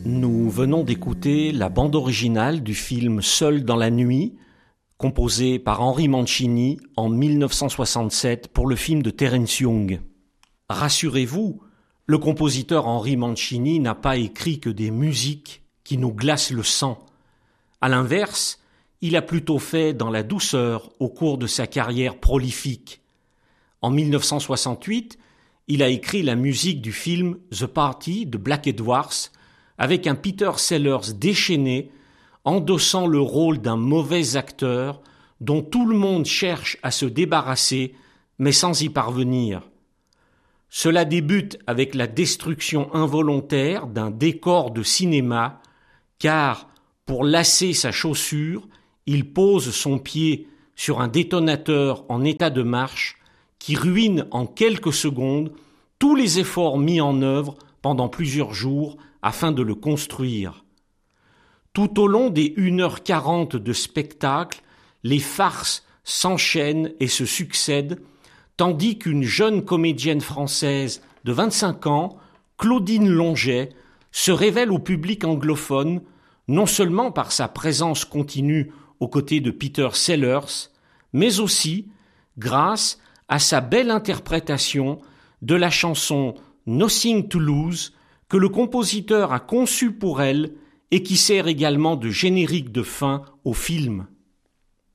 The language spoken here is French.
Nous venons d'écouter la bande originale du film Seul dans la nuit, composée par Henry Mancini en 1967 pour le film de Terence Young. Rassurez-vous, le compositeur Henry Mancini n'a pas écrit que des musiques qui nous glacent le sang. À l'inverse, il a plutôt fait dans la douceur au cours de sa carrière prolifique. En 1968, il a écrit la musique du film The Party de Black Edwards avec un Peter Sellers déchaîné, endossant le rôle d'un mauvais acteur dont tout le monde cherche à se débarrasser, mais sans y parvenir. Cela débute avec la destruction involontaire d'un décor de cinéma, car, pour lasser sa chaussure, il pose son pied sur un détonateur en état de marche qui ruine en quelques secondes tous les efforts mis en œuvre pendant plusieurs jours afin de le construire. Tout au long des 1h40 de spectacle, les farces s'enchaînent et se succèdent, tandis qu'une jeune comédienne française de 25 ans, Claudine Longet, se révèle au public anglophone, non seulement par sa présence continue aux côtés de Peter Sellers, mais aussi grâce à sa belle interprétation de la chanson Nothing to Lose que le compositeur a conçue pour elle et qui sert également de générique de fin au film.